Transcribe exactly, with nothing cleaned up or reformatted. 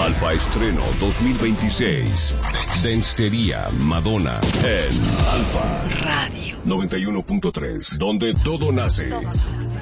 Alfa Estreno dos mil veintiséis. Senstería Madonna en Alfa Radio noventa y uno punto tres, donde todo nace.